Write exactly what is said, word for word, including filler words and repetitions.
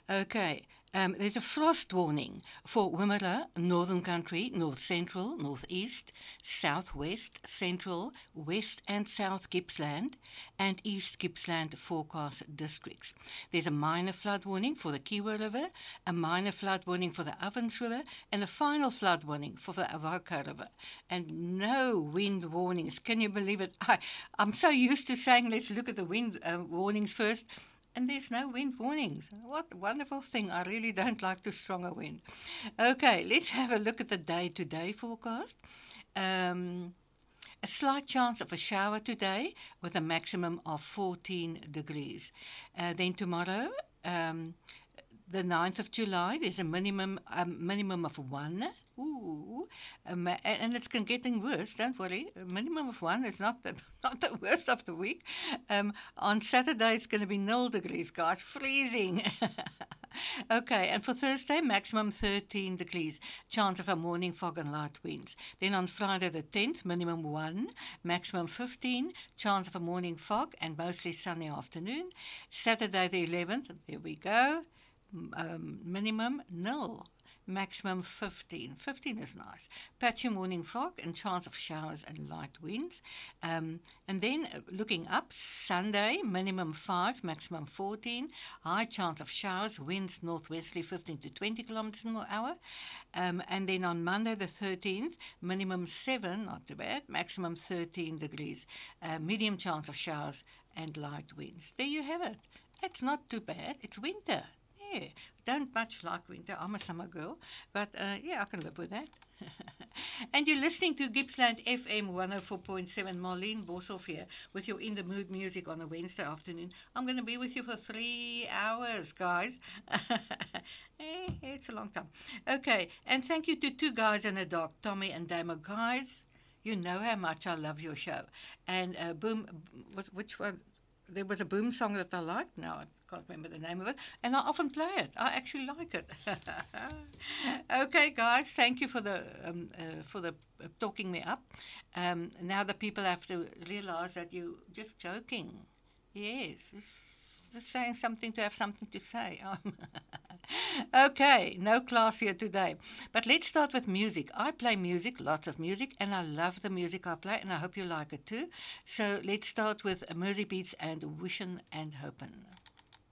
Okay. Um, there's a frost warning for Wimmera, Northern Country, North Central, North East, South West, Central, West and South Gippsland, and East Gippsland forecast districts. There's a minor flood warning for the Kiewa River, a minor flood warning for the Ovens River, and a final flood warning for the Avoca River. And no wind warnings. Can you believe it? I, I'm so used to saying, let's look at the wind uh, warnings first. And there's no wind warnings. What a wonderful thing. I really don't like the stronger wind. Okay, let's have a look at the day-to-day forecast. Um, a slight chance of a shower today with a maximum of fourteen degrees. Uh, then tomorrow, um, the ninth of July, there's a minimum um, minimum of one. Ooh, um, and it's getting worse. Don't worry. A minimum of one is not the not the worst of the week. Um, on Saturday, it's going to be nil degrees, guys. Freezing. Okay, and for Thursday, maximum thirteen degrees. Chance of a morning fog and light winds. Then on Friday the tenth, minimum one, maximum fifteen. Chance of a morning fog and mostly sunny afternoon. Saturday the eleventh, there we go. Um, minimum nil. Maximum fifteen. fifteen is nice. Patchy morning fog and chance of showers and light winds. Um, and then uh, looking up, Sunday, minimum five, maximum fourteen. High chance of showers, winds northwesterly fifteen to twenty kilometers per hour. Um, and then on Monday the thirteenth, minimum seven, not too bad, maximum thirteen degrees. Uh, medium chance of showers and light winds. There you have it. It's not too bad. It's winter. Yeah, don't much like winter. I'm a summer girl, but uh, yeah, I can live with that. And you're listening to Gippsland F M one oh four point seven. Marlene Boshoff here with your In the Mood music on a Wednesday afternoon. I'm going to be with you for three hours, guys. eh, it's a long time. Okay, and thank you to two guys and a dog, Tommy and Damo. Guys, you know how much I love your show. And uh, Boom, which one? There was a Boom song that I liked. Now I can't remember the name of it, and I often play it. I actually like it. Okay, guys, thank you for the um, uh, for the uh, talking me up. Um, now the people have to realize that you're just joking. Yes, it's just saying something to have something to say. Okay, no class here today. But let's start with music. I play music, lots of music, and I love the music I play, and I hope you like it too. So let's start with Mersey Beats and Wishin' and Hopin'.